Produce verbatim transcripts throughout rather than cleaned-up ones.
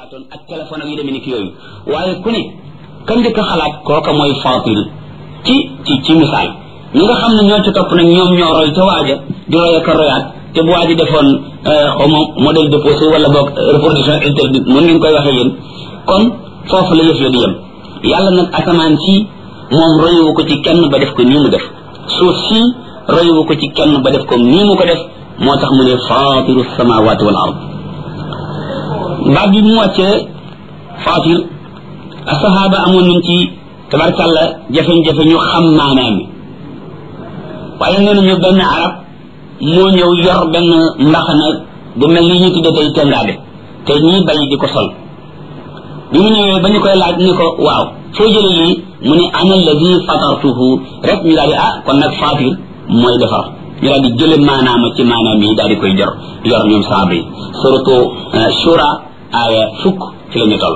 xalaatoon ak téléphone ak yu demee ni ki yooyu waaye ku ne kan njëkk a xalaat kooka mooy Faatir ci ci ci misaal ñi nga xam ne ñoo ci topp nag ñoom ñoo roy ca waaja di roy ak royaat te bu waaji defoon xaw ma modèle déposé wala boog reproduction interdite mën ngeen koy waxee yéen kon foofu la yëf ya di yem yàlla nag asamaan si moom royuwu ko ci kenn ba def ko nii mu def suuf si royuwu ko ci kenn ba def ko nii mu ko def moo tax mu ne faatiru samawati wal ard baat bi mu wàccee faatir asahaba amoon nañ ci tabarkàlla jafe-jafe ñu xam maanaam mi waaye nee nañu benn arab moo ñëw yor benn mbaxana bu mel ni ñu tudde tey tengaade te ñii bay di ko sol bi mu ñëwee ba ñu koy laaj ni ko waaw foo jële lii mu ne ana alladi fatartuhu rek ñu daal di ah kon nag faatir mooy defar ñu daal di jële maanaama ci maanaam yi daal di koy jor yor ñoom saaba yi surtout shura aaya fukk ci la ñu toll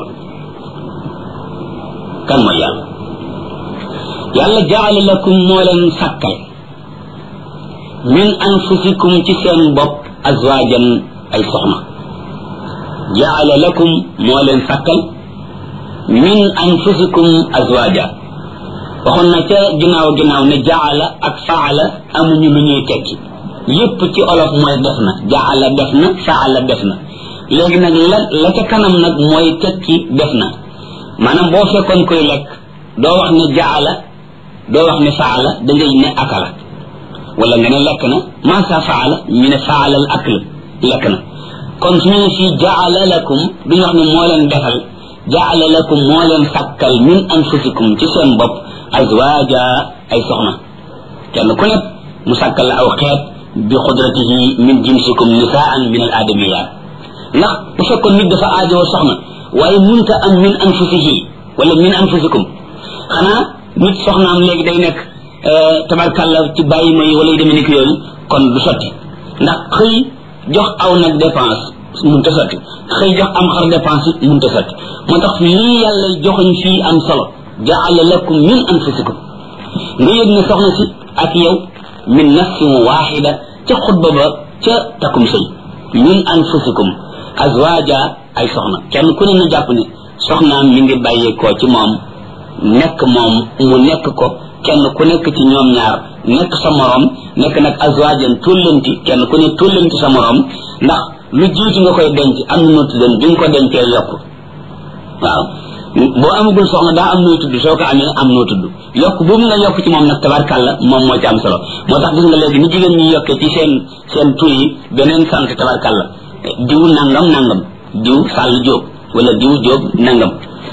kan mooy yàlla yàlla jaala lakum moo leen sàkkal min anfusikum ci seen bopp azwajan ay soxna jaala lakum moo leen sàkkal min anfusikum azwaja waxoon na ca ginnaaw ginnaaw ne jaala ak faala amuñu lu ñuy tekki yépp ci olof mooy def na jaala def na faala def na léegi nag la la ca kanam nag mooy tekki def na maanaam boo fekkoon koy lekk doo wax ne jaala doo wax ne faala dangay ne akala wala nga ne lekk na maasa faala ñu ne faala al akl lekk na kon su ñu ne fii jaala lakum duñu wax ne moo leen defal jaala lakum moo leen sàkkal min anfusikum ci seen bopp azwaja ay soxna kenn ku nekk mu sàkkal la aw xeet bi xudratihi min jinsikum nisaan min al adamiyat ndax bu fekkoon nit dafa aajowoo soxna waaye munta am min anfusihi wala min anfusikum xanaa nit soxnaam léegi day nekk tabarkalla ci bàyyi ma yi wala yu demee ni ki yooyu kon du sotti ndax xëy jox aw nag dépense munta sotti xëy jox am xar dépense it munta sotti moo tax lii yàlla joxuñ fii am solo jaala lakum min anfusikum nga yëg ne soxna si ak yow min nafsin waxida ca xutba ba ca takkum sëy min anfusikum azwaja ay soxna kenn ku ne na jàpp ne soxnaam mi ngi bàyyeekoo ci moom nekk moom mu nekk ko kenn ku nekk ci ñoom ñaar nekk sa morom nekk nag azwajan tullanti kenn ku ne tullanti sa morom ndax lu jiitu nga koy denc am na noo tuddoon bi nga ko dencee yokk waaw boo amagul soxna daa am noo tudd soo ko amee am noo tudd yokk boobu nga yokk ci moom nag tabarkàlla moom moo ci am solo moo tax gis nga léegi ni jigéen ñi yokkee ci seen seen tur yi beneen sant tabarkàlla diw nangam nangam diw sàll jóob wala diw jóob nangam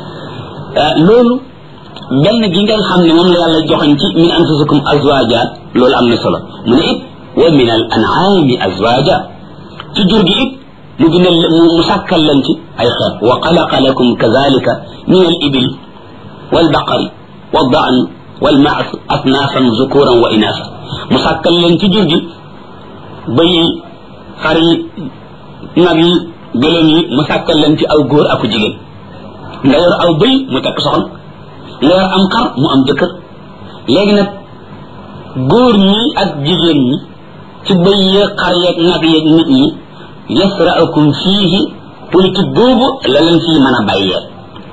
loolu benn gi ngay xam ne moom la yàlla joxañ ci min anfusikum azwaja loolu am na solo mu ne it wa min al an'ami azwaja ci jur gi it mu gënal mu sàkkal leen ci ay xeet wa xalaqa lakum kazalika min al ibil wal baqari wal da'n wal ma'z asnafan zukuran wa inasa mu sàkkal leen ci jur gi bëy yi xar yi nag yi gëlëm yi mu sàkkal leen ci aw góor aku jigéen nga yor aw bëy mu takk soxna nga yor am xar mu am jëkkër léegi nag góor ñi ak jigéen ñi ci bëy yeeg xar yeeg nag yeeg nit ñi yasra'ukum fiihi politique boobu la leen fii mën a bàyyee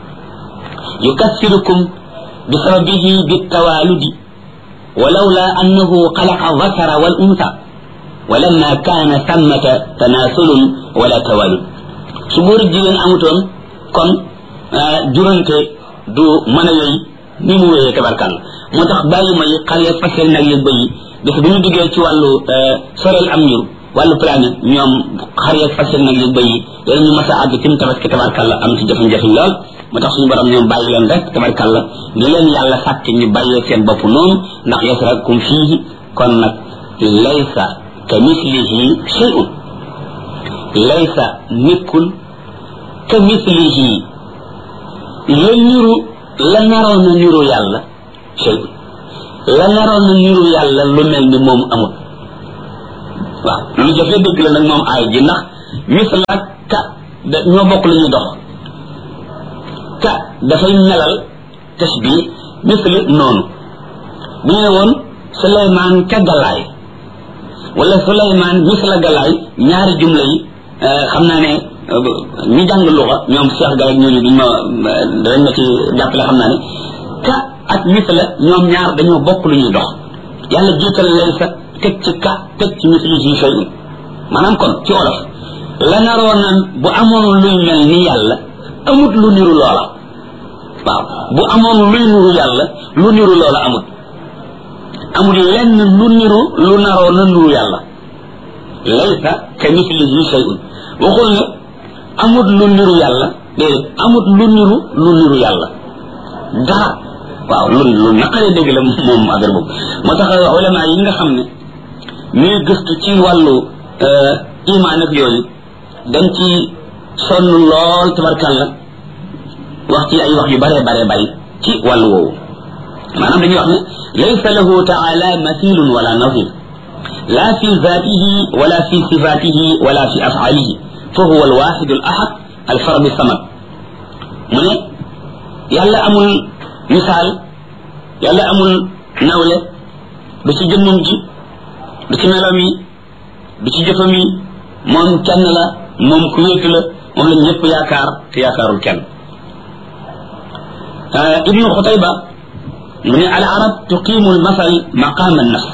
yukassirukum bi sababihi bi tawaludi walawla annahu xalaqa dhakara wal unsa walamma kaana thammata tanasulun wala tawalud su góor jigéen amutoon kon jurante du mën a wéy ni mu wéyee tabarkal moo tax bàyyi ma yi xar yeeg fasel nag yeeg bëy yi bis bu ñu duggee ci wàllu soreel am njur wàllu planète ñoom xar yeeg fasel nag yeeg bëy yi yéen ñu mas a àgg ci mu tabaski tabarkal am ci jafe-jafe lool moo tax suñu borom ñoom bàyyi leen rek tabarkal ni leen yàlla sàkk ñu bàyyee seen bopp noonu ndax yasrakum fiihi kon nag laysa ka mislihi shay'un laysa nekkul ka mislihi la niru la naroon na niru yàlla shay la naroon na niru yàlla lu mel ni moom amul waaw lu jafe dëgg la nag moom aay ji ndax misla ka da ñoo bokk lu ñuy dox ka dafay melal tasbih misli noonu bu ñu ne woon Suleymaan ka galaay wala Suleymaan misla galaay ñaari jumla yi xam naa ne ñi jàng luxa ñoom Cheikh Gaye ak ñooñu duñ ma dañ ma ci jàppale xam naa ne ka ak misla ñoom ñaar dañoo bokk lu ñuy dox yàlla jiital laysa teg ci ka teg ci mislihi shay'un maanaam kon ci olof la naroon naan bu amoon luy mel ni yàlla amut lu niru loola waaw bu amoon luy niru yàlla lu niru loola amut amul lenn lu niru lu naroo na niru yàlla laysa ka mislihi shay'un waxul ne amut lu niru yàlla déedéet amut lu niru lu niru yàlla dara waaw lu lu naqaree dégg la moom affaire boobu moo tax ulama yi nga xam ne ñuy gëstu ci wàllu imaan ak yooyu dañ ci sonn lool tabarkàlla wax ci ay wax yu bare bare bari ci wàllu woowu maanaam dañuy wax ne laysa lahu taala mathilun wala nazir la fi zatihi wala fi sifatihi wala fi af'alihi fa huwa alwahid alahad alfarad samad mu ne yàlla amul misaal yàlla amul nawle du ci jëmmam ji du ci melam yi du ci jëfam yi moom kenn la moom ku wéetu la moom lañ ñëpp yaakaar te yaakaarul kenn ibnu xutayba mu ne al arab tuqimu al masal maqam an nafs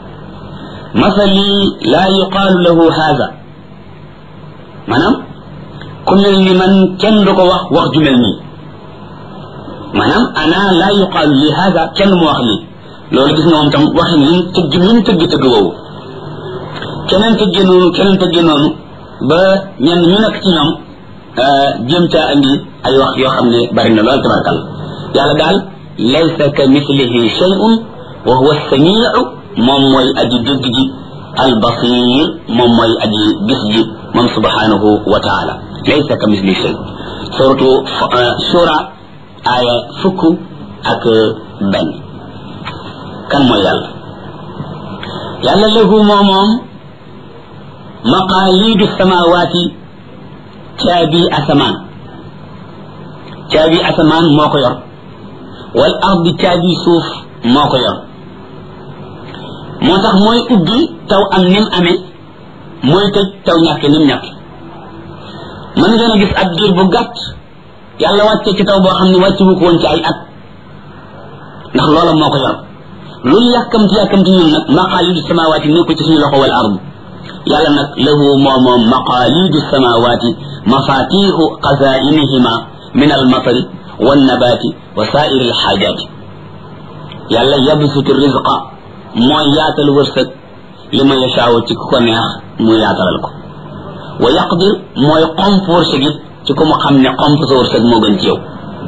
masali la yuqaalu lahu haza maanaam ku mel ni man kenn du ko wax wax ju mel nii maanaam ana la yuqaalu li haza kenn mu wax lii loolu gis nga moom tam waxin liñ tëgg liñ tëgg tëgg woowu keneen tëggee noonu keneen tëggee noonu ba ñenn ñu nekk ci ñoom jëm caa andi ay wax yoo xam ne bari na lool tabarkal yàlla daal laysa ka mislihi shay'un wa huwa as-sami'u moom mooy aji dégg ji al-basir moom mooy aji gis ji moom subhanahu wa ta'ala laysa ka mislihi shay'un suratu shura aya fukk ak benn kan mooy yàlla yàlla lahu moomoom maqalidu samawati caabi asamaan caabi asamaan moo ko yor wal ardi caabi suuf moo ko yor moo tax mooy ubbi taw am nim amee mooy tëj taw ñàkke nim ñàkke mën ngeen a gis ab diir bu gàtt yàlla wàcce ci taw boo xam ne wàcce wu ko woon ci ay at ndax loola moo ko yor lu yàkkamti yàkkamti ñun nag maqalidu samawati nekk ci suñu loxo wal ardi yàlla nag lahu moo moom maqalidu samawati mafatihu qazainihima min almatari wannabati wa sairi alxaajati yàlla yabsutu rizqa mooy yaatal wërsëg li ma yashaawu ci ku ko neex mu yaatalal ko wa yaqdir mooy xomp wërsëg it ci ku mu xam ne xomp sa wërsëg moo gën ci yow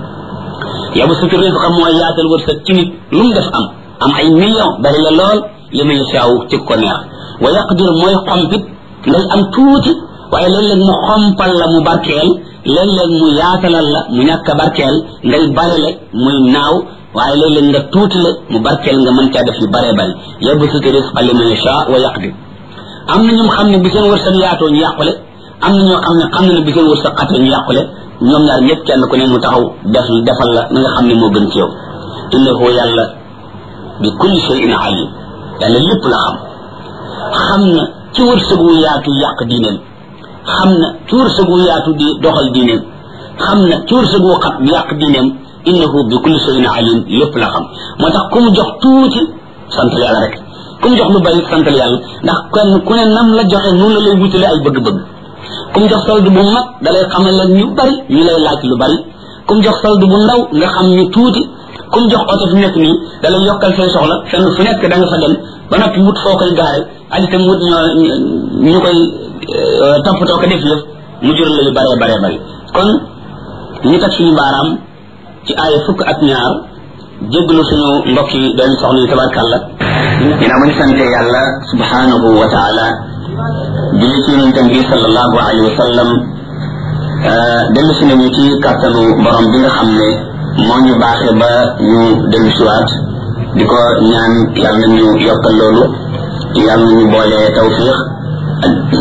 yabsutu rizqa mooy yaatal wërsëg ci nit lu mu def am am ay million bari la lool li ma yashaawu ci ku ko neex wa yaqdir mooy xompit ngay am tuuti waaye léeg-léeg mu xompal la mu barkeel léeg-léeg mu yaatalal la mu ñàkk a barkeel ngay barele muy naaw waaye léeg-léeg nga tuuti la mu barkeel nga mën caa def yu bare bari yabsutu rizqa liman yasha wa yaqdir am na ñoom xam ne bi seen wërsëg yaatoo ñu yàqule am na ñoo xam ne xam na ne bi seen wërsëg xatee ñu yàqule ñoom ñaar ñëpp kenn ku ne mu taxaw def defal la na nga xam ne moo gën ci yow innahu yàlla bi kulli shay'in alim yàlla lépp la xam xam na ci wërsëgu yaatu yàq diineem xam na ci wërsëgu yaatu di doxal diineem xam na ci wërsëgu xat yàq diineem innahu bi kulli shay'in alim lépp la xam moo tax ku mu jox tuuti santal yàlla rek ku mu jox lu bari santal yàlla ndax kenn ku ne nam la joxe noonu la lay wutale ay bëgg-bëgg ku mu jox solde bu mag da lay xamal la ñu bari ñu lay laaj lu bari ku mu jox solde bu ndaw nga xam ñu tuuti ku mu jox oto fi nekk nii da lay yokkal say soxla fenn fu nekk da nga fa dem ba noppi wut foo koy gaare ak itam wut ñoo ñu koy toppatoo ko def yëf mu jural la yu bare bare bari kon ñu teg suñu baaraam ci aaya fukk ak ñaar jéggalu suñu mbokk yi doon soxna yi tabarkàlla ginnaaw ma ñu sante yàlla subhanahu wa taala julli ci yonentam bi sallallahu alayhi wa sallam dellu si nañu ci kàttanu borom bi nga xam ne moo ñu baaxee ba ñu dellu siwaat di ko ñaan yàlla nañu yokkal loolu yàlla nañu boole tawfiq ak